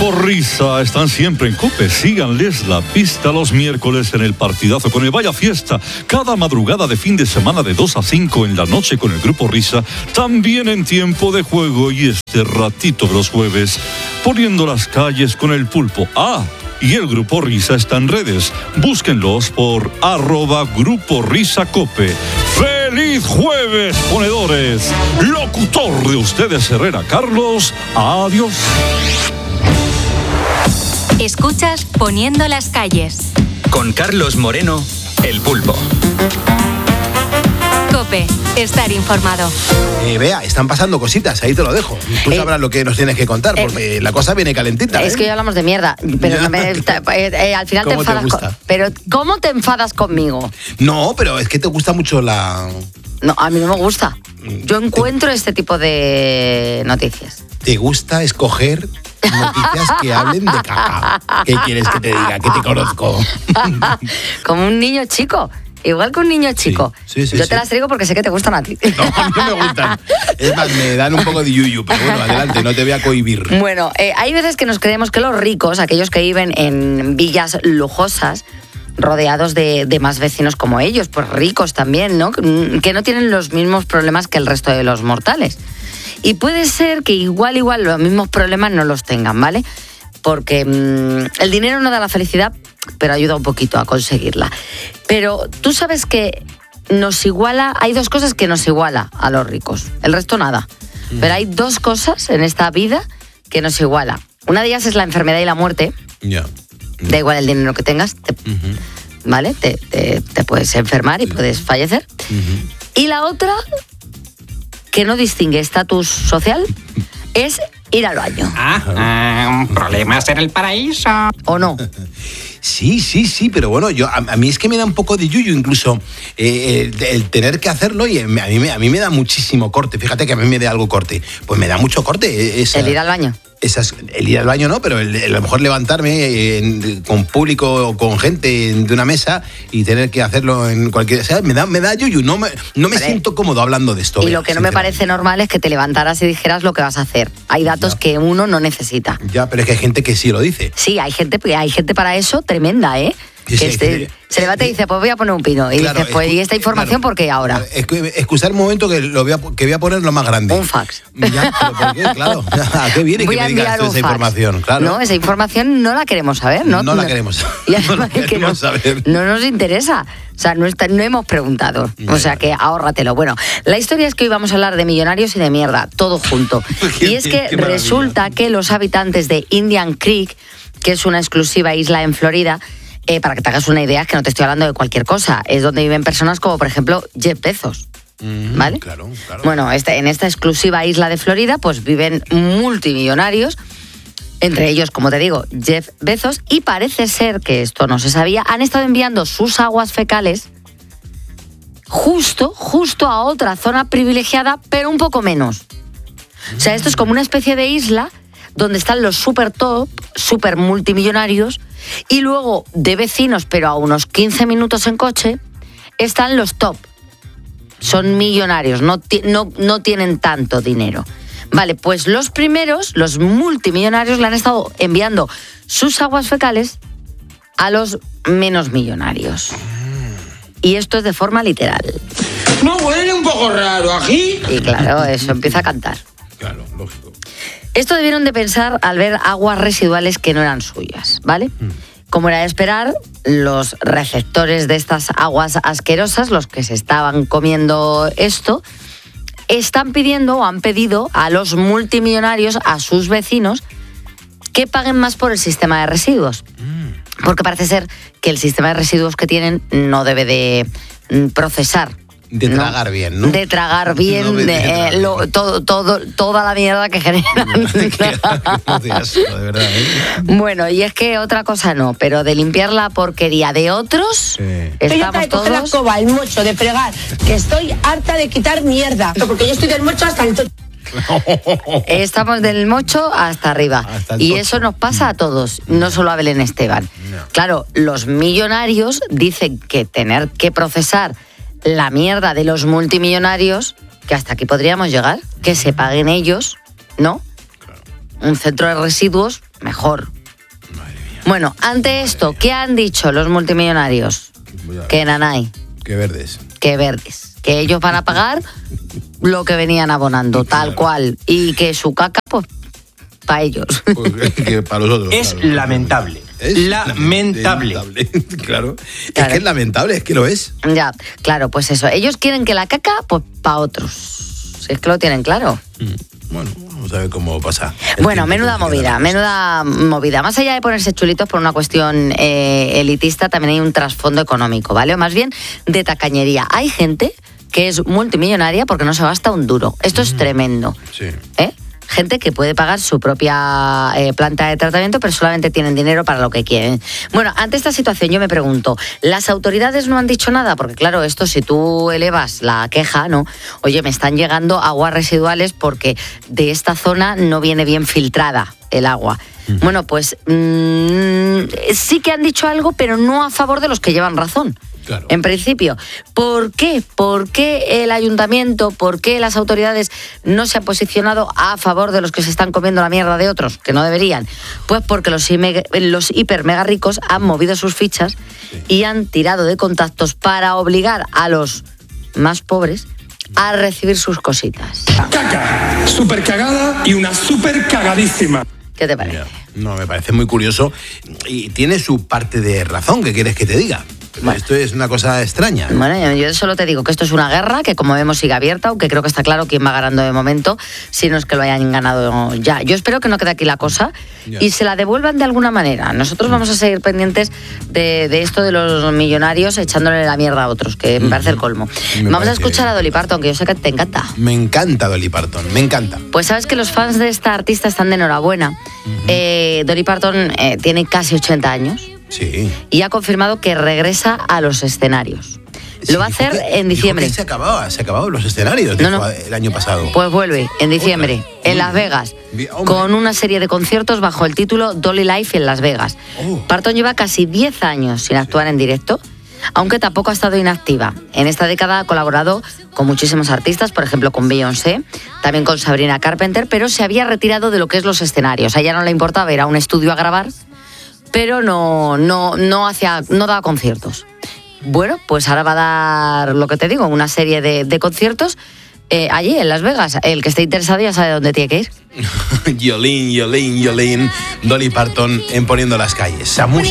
Grupo Risa están siempre en COPE. Síganles la pista los miércoles en el partidazo con el Vaya Fiesta. Cada madrugada de fin de semana de 2 a 5 en la noche con el Grupo Risa. También en tiempo de juego y este ratito de los jueves poniendo las calles con el pulpo. Y el Grupo Risa está en redes. Búsquenlos por @Grupo Risa Cope. ¡Feliz jueves, ponedores! Locutor de ustedes, Herrera Carlos. Adiós. Escuchas Poniendo las calles. Con Carlos Moreno, el pulpo. COPE, estar informado. Vea, están pasando cositas, ahí te lo dejo. Tú sabrás lo que nos tienes que contar, porque la cosa viene calentita. Es que ya hablamos de mierda, pero no al final te enfadas. Pero ¿cómo te enfadas conmigo? No, pero es que te gusta mucho la... No, a mí no me gusta. Yo encuentro este tipo de noticias. ¿Te gusta escoger noticias que hablen de caca? ¿Qué quieres que te diga? Que te conozco. Como un niño chico. Igual que un niño chico. Sí, Yo te las traigo porque sé que te gustan a ti. No, a mí no me gustan. Es más, me dan un poco de yuyu, pero bueno, adelante, no te voy a cohibir. Bueno, hay veces que nos creemos que los ricos, aquellos que viven en villas lujosas, rodeados de más vecinos como ellos, pues ricos también, ¿no? Que no tienen los mismos problemas que el resto de los mortales. Y puede ser que igual los mismos problemas no los tengan, ¿vale? Porque el dinero no da la felicidad, pero ayuda un poquito a conseguirla. Pero tú sabes que nos iguala, hay dos cosas que nos iguala a los ricos, el resto nada. Pero hay dos cosas en esta vida que nos iguala. Una de ellas es la enfermedad y la muerte. Da igual el dinero que tengas, ¿vale? Te puedes enfermar y puedes fallecer. Y la otra, que no distingue estatus social, es ir al baño. Problemas en el paraíso. ¿O no? Sí, pero bueno, a mí es que me da un poco de yuyu incluso el tener que hacerlo, y a mí me da muchísimo corte. Fíjate que a mí me da algo corte. Pues me da mucho corte. ¿El ir al baño? El ir al baño no, pero a lo mejor levantarme con público o con gente de una mesa y tener que hacerlo en cualquier... O sea, me da yuyu, no me siento cómodo hablando de esto. Y lo que no me parece normal es que te levantaras y dijeras lo que vas a hacer. Hay datos que uno no necesita. Ya, pero es que hay gente que sí lo dice. Sí, hay gente para eso tremenda, ¿eh? Que se levanta y dice, pues voy a poner un pino. Y dice, pues, ¿y esta información por qué ahora? Excusar un momento que voy a poner lo más grande. Un fax. Ya, pero ¿por qué? Claro. ¿A qué viene que me digas esa información? Claro. No, esa información no la queremos saber, ¿no? No la queremos. No la queremos saber. No nos interesa. O sea, no hemos preguntado. O sea, que ahórratelo. Bueno, la historia es que hoy vamos a hablar de millonarios y de mierda, todo junto. Y es que resulta que los habitantes de Indian Creek, que es una exclusiva isla en Florida, para que te hagas una idea, es que no te estoy hablando de cualquier cosa, es donde viven personas como, por ejemplo, Jeff Bezos. ¿Vale? Claro. Bueno, en esta exclusiva isla de Florida, pues viven multimillonarios, entre ellos, como te digo, Jeff Bezos, y parece ser que esto no se sabía, han estado enviando sus aguas fecales justo a otra zona privilegiada, pero un poco menos. O sea, esto es como una especie de isla donde están los super top, super multimillonarios, y luego de vecinos, pero a unos 15 minutos en coche, están los top. Son millonarios, no tienen tanto dinero. Vale, pues los primeros, los multimillonarios, le han estado enviando sus aguas fecales a los menos millonarios. Y esto es de forma literal. ¿No huele un poco raro aquí? Y claro, eso empieza a cantar. Claro, lógico. Esto debieron de pensar al ver aguas residuales que no eran suyas, ¿vale? Como era de esperar, los receptores de estas aguas asquerosas, los que se estaban comiendo esto, están pidiendo o han pedido a los multimillonarios, a sus vecinos, que paguen más por el sistema de residuos. Porque parece ser que el sistema de residuos que tienen no debe de procesar. De tragar bien, ¿no? De tragar bien, toda la mierda que generan. De verdad, ¿eh? Bueno, y es que otra cosa no, pero de limpiar la porquería de otros, estamos de todos... coger la escoba, el mocho, de fregar, que estoy harta de quitar mierda, porque yo estoy del mocho hasta el tocho. Estamos del mocho hasta arriba. Y eso nos pasa a todos, no solo a Belén Esteban. No. Claro, los millonarios dicen que tener que procesar la mierda de los multimillonarios, que hasta aquí podríamos llegar, que se paguen ellos, ¿no? Claro. Un centro de residuos mejor. Bueno, ante esto, ¿qué han dicho los multimillonarios? Que nanay. Qué verdes. Que verdes. Que ellos van a pagar lo que venían abonando, tal cual. Y que su caca, pues, para ellos. Pues, que para los otros. Es claro. lamentable. Es lamentable. Claro. Es que es lamentable, es que lo es. Ya, claro, pues eso. Ellos quieren que la caca, pues, para otros. Si es que lo tienen claro. Bueno, vamos a ver cómo pasa. Bueno, menuda movida. Más allá de ponerse chulitos por una cuestión elitista, también hay un trasfondo económico, ¿vale? O más bien de tacañería. Hay gente que es multimillonaria porque no se gasta un duro. Esto es tremendo. Sí. Gente que puede pagar su propia planta de tratamiento, pero solamente tienen dinero para lo que quieren. Bueno, ante esta situación yo me pregunto, ¿las autoridades no han dicho nada? Porque claro, esto si tú elevas la queja, ¿no? Oye, me están llegando aguas residuales porque de esta zona no viene bien filtrada el agua. Bueno, pues sí que han dicho algo, pero no a favor de los que llevan razón. Claro. En principio, ¿por qué? ¿Por qué el ayuntamiento, por qué las autoridades no se han posicionado a favor de los que se están comiendo la mierda de otros, que no deberían? Pues porque los hiper mega ricos han movido sus fichas y han tirado de contactos para obligar a los más pobres a recibir sus cositas. Caca, súper cagada y una súper cagadísima. ¿Qué te parece? No, me parece muy curioso y tiene su parte de razón, ¿qué quieres que te diga? Bueno. Esto es una cosa extraña. Bueno, yo solo te digo que esto es una guerra que, como vemos, sigue abierta, aunque creo que está claro quién va ganando de momento, si no es que lo hayan ganado ya. Yo espero que no quede aquí la cosa y se la devuelvan de alguna manera. Nosotros vamos a seguir pendientes de esto de los millonarios echándole la mierda a otros, que me parece el colmo. Vamos a escuchar a Dolly Parton, que yo sé que te encanta. Me encanta Dolly Parton, me encanta. Pues sabes que los fans de esta artista están de enhorabuena. Dolly Parton tiene casi 80 años. Sí. Y ha confirmado que regresa a los escenarios. Lo va a hacer en diciembre. Se acababan los escenarios el año pasado. Pues vuelve en diciembre, en Las Vegas, con una serie de conciertos bajo el título Dolly Life en Las Vegas. Parton lleva casi 10 años sin actuar en directo, aunque tampoco ha estado inactiva. En esta década ha colaborado con muchísimos artistas, por ejemplo con Beyoncé, también con Sabrina Carpenter, pero se había retirado de lo que es los escenarios. A ella no le importaba ir a un estudio a grabar, pero no daba conciertos. Bueno, pues ahora va a dar, lo que te digo, una serie de conciertos allí en Las Vegas. El que esté interesado ya sabe dónde tiene que ir. Yolín, Dolly Parton en Poniendo las Calles.